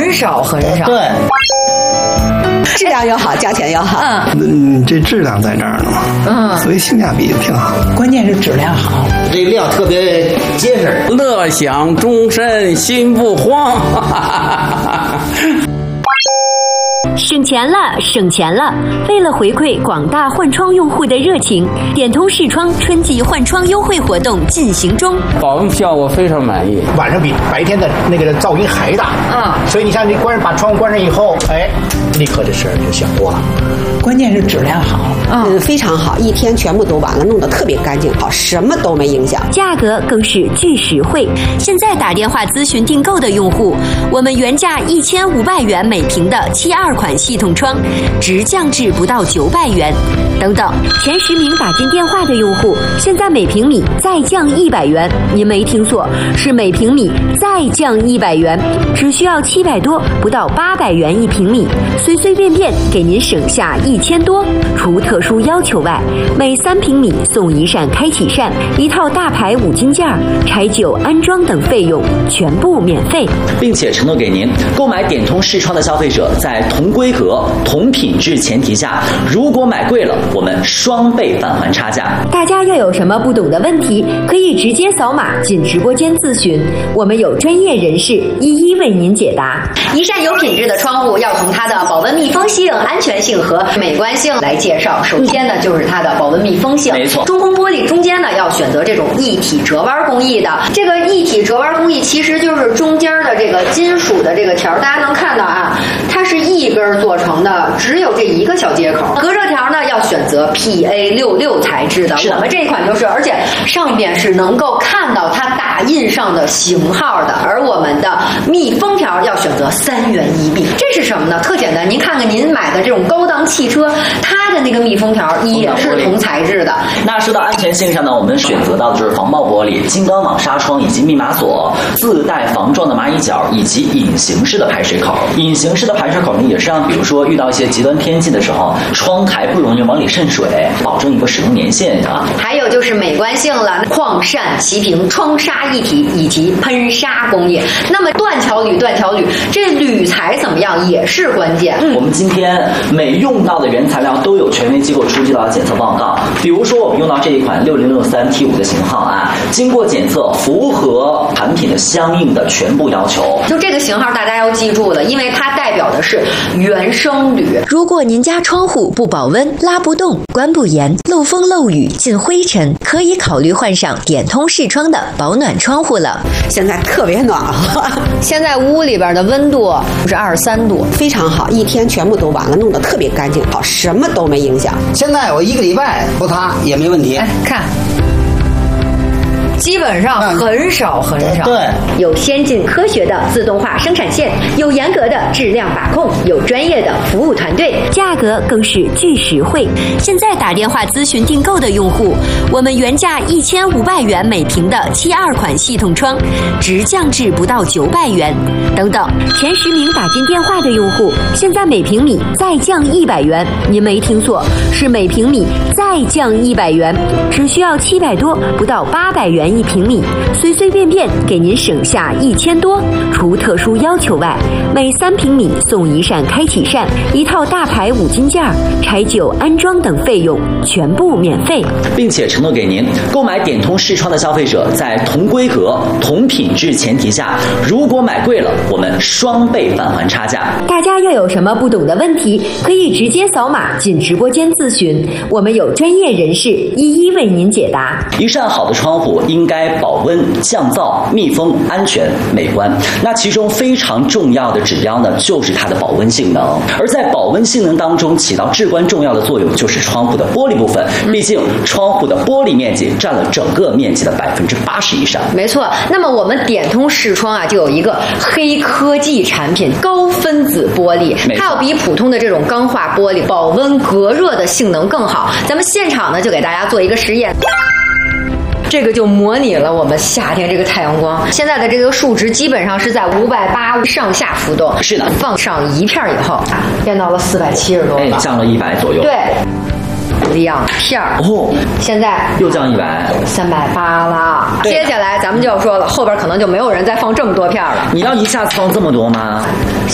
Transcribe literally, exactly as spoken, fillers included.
很少很少。 对。 质量又好，价钱又好。 嗯，这质量在这儿呢嘛，嗯，所以性价比挺好。 关键是质量好， 这料特别结实。 乐享终身心不慌。 省钱了，省钱了！为了回馈广大换窗用户的热情，点通视窗春季换窗优惠活动进行中。 保温效果非常满意， 晚上比白天的那个噪音还大。嗯，所以你像你关把窗户关上以后，哎，立刻这事儿就小多了。 关键是质量好， 嗯，非常好，一天全部都完了，弄得特别干净，好，什么都没影响。 价格更是巨实惠，现在打电话咨询订购的用户，我们原价一千五百元每平的七二款系统窗，直降至不到九百元。等等，前十名打进电话的用户，现在每平米再降一百元，您没听错，是每平米再降一百元，只需要七百多，不到八百元一平米，随随便便给您省下一千多。除特殊要求外，每三平米送一扇开启扇，一套大牌五金件，拆旧安装等费用全部免费， 并且承诺给您购买点通视窗的消费者，在同规格、同品质前提下，如果买贵了，我们双倍返还差价。 大家要有什么不懂的问题，可以直接扫码进直播间咨询，我们有专业人士一一为您解答。 一扇有品质的窗户要从它的保温密封性、安全性和美观性来介绍。首先呢，就是它的保温密封性。 没错， 中空玻璃中间呢要选择这种一体折弯工艺的。这个一体折弯工艺其实就是中间的这个金属的这个条，大家能看到啊，它是一根做成的，只有这一个小接口。隔热条呢要选择 P A 六六 材质的，我们这一款就是，而且上边是能够看到它打印上的型号的。而我们的密封条要选择三元一密，这是什么呢？特简单，您看看您买的这种高档汽车，它的那个密封条也是同材质的。 那说到安全性上呢，我们选择到的就是防爆玻璃、金刚网纱窗以及密码锁，自带防撞的蚂蚁脚以及隐形式的排水口。隐形式的排水口呢，也是让比如说遇到一些极端天气的时候，窗台不容易往里渗水，保证一个使用年限啊。 还有就是美观性了，框扇齐平、窗纱一体以及喷砂工艺。那么断桥铝，断桥铝，这铝材怎么样也是关键。 嗯、我们今天每用到的原材料都有权威机构出具到检测报告。比如说我们用到这一款六零六三 T 五的型号啊，经过检测符合产品的相应的全部要求。 就这个型号大家要记住了，因为它代表的是原生铝。 如果您家窗户不保温、拉不动、关不严、漏风漏雨、进灰尘，可以考虑换上点通视窗的保暖窗户了。 现在特别暖和， 现在屋里边的温度是二十三度， 非常好，一天全部都完了，弄得特别干净，好，什么都没影响。 现在我一个礼拜不擦也没问题。 哎，看。基本上很少很少。 对， 有先进科学的自动化生产线，有严格的质量把控，有专业的服务团队，价格更是巨实惠。现在打电话咨询订购的用户，我们原价一千五百元每平的七二款系统窗，直降至不到九百元。等等，前十名打进电话的用户，现在每平米再降一百元，您没听错，是每平米再降一百元，只需要七百多，不到八百元一平米，随随便便给您省下一千多。除特殊要求外，每三平米送一扇开启扇，一套大牌五金件，拆旧安装等费用全部免费， 并且承诺给您购买点通视窗的消费者，在同规格、同品质前提下，如果买贵了，我们双倍返还差价。 大家要有什么不懂的问题，可以直接扫码进直播间咨询，我们有专业人士一一为您解答。 一扇好的窗户应该保温、降噪、密封、安全、美观。那其中非常重要的指标呢，就是它的保温性能。而在保温性能当中起到至关重要的作用，就是窗户的玻璃部分。毕竟窗户的玻璃面积占了整个面积的百分之八十以上。 没错。那么我们点通视窗啊，就有一个黑科技产品——高分子玻璃，它要比普通的这种钢化玻璃保温隔热的性能更好。咱们现场呢，就给大家做一个实验。这个就模拟了我们夏天这个太阳光。现在的这个数值基本上是在五百八上下浮动。 是的， 放上一片以后，变到了四百七十多， 哎，降了一百左右。 对。两片哦， 现在又降一百， 三百八了。接下来咱们就要说了，后边可能就没有人再放这么多片了。 你要一下子放这么多吗？